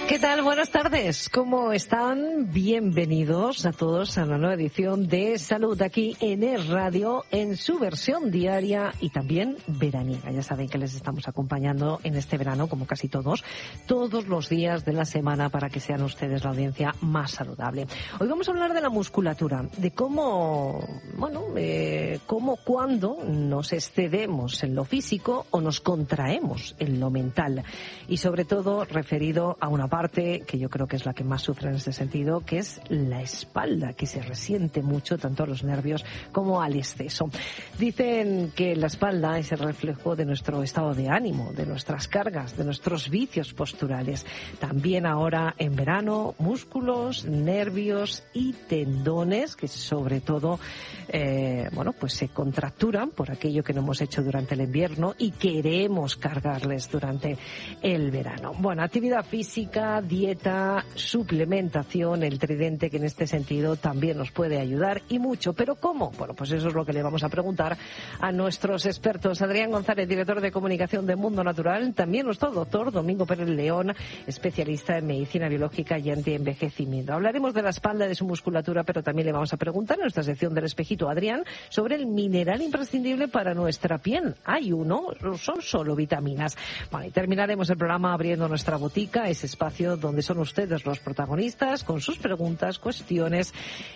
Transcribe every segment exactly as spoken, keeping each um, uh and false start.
¿Qué tal? Buenas tardes. ¿Cómo están? Bienvenidos a todos a la nueva edición de Salud aquí en Es Radio, en su versión diaria y también veraniega. Ya saben que les estamos acompañando en este verano, como casi todos, todos los días de la semana para que sean ustedes la audiencia más saludable. Hoy vamos a hablar de la musculatura, de cómo, bueno, eh, cómo, cuándo nos excedemos en lo físico o nos contraemos en lo mental. Y sobre todo referido a una parte que yo creo que es la que más sufre en este sentido, que es la espalda, que se resiente mucho tanto a los nervios como al exceso. Dicen que la espalda es el reflejo de nuestro estado de ánimo, de nuestras cargas, de nuestros vicios posturales. También ahora en verano, músculos, nervios y tendones que sobre todo eh, bueno, pues se contracturan por aquello que no hemos hecho durante el invierno y queremos cargarles durante el verano. Bueno, actividad física, dieta, suplementación, el tridente que en este sentido también nos puede ayudar y mucho. ¿Pero cómo? Bueno, pues eso es lo que le vamos a preguntar a nuestros expertos. Adrián González, director de comunicación de Mundo Natural, también nuestro doctor Domingo Pérez León, especialista en medicina biológica y antienvejecimiento. Hablaremos de la espalda, de su musculatura, pero también le vamos a preguntar en nuestra sección del espejito a Adrián sobre el mineral imprescindible para nuestra piel. Hay uno, son solo vitaminas. Bueno, y terminaremos el programa abriendo nuestra botica, ese espacio donde son ustedes los protagonistas con sus preguntas, cuestiones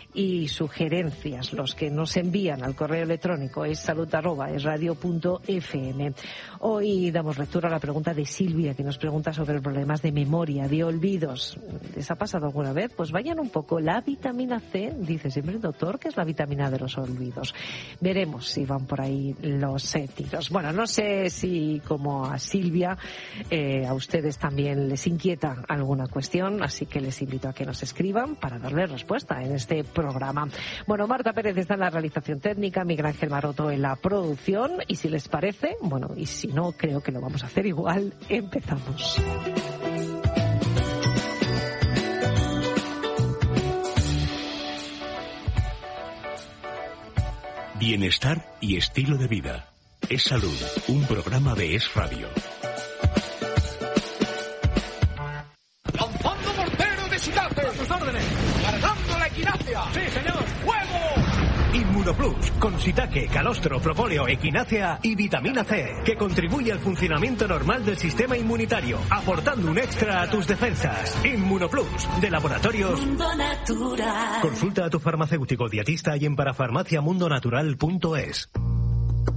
y sugerencias, los que nos envían al correo electrónico es salud arroba es radio punto f m. Hoy damos lectura a la pregunta de Silvia, que nos pregunta sobre problemas de memoria, de olvidos. ¿Les ha pasado alguna vez? Pues vayan un poco. La vitamina C, dice siempre el doctor, que es la vitamina de los olvidos. Veremos si van por ahí los eh, tiros. Bueno, no sé si como a Silvia, eh, a ustedes también les inquieta alguna cuestión, así que les invito a que nos escriban para darles respuesta en este programa. Bueno, Marta Pérez está en la realización técnica, Miguel Ángel Maroto en la producción, y si les parece, bueno, y si no, creo que lo vamos a hacer igual, empezamos. Bienestar y estilo de vida. Es Salud, un programa de Es Radio. ¡Cargando la equinacia! ¡Sí, señor! ¡Fuego! Inmunoplus, con shiitake, calostro, propóleo, equinacia y vitamina C, que contribuye al funcionamiento normal del sistema inmunitario, aportando un extra a tus defensas. Inmunoplus, de Laboratorios Mundo Natural. Consulta a tu farmacéutico dietista y en parafarmaciamundonatural punto es.